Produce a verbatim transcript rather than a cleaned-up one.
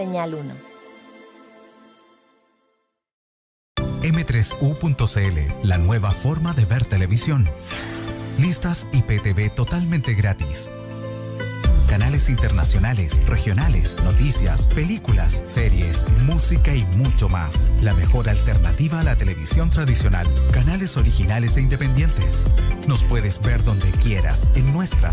Señal uno. eme tres u punto ce ele, la nueva forma de ver televisión. Listas I P T V totalmente gratis. Canales internacionales, regionales, noticias, películas, series, música y mucho más. La mejor alternativa a la televisión tradicional. Canales originales e independientes. Nos puedes ver donde quieras en nuestras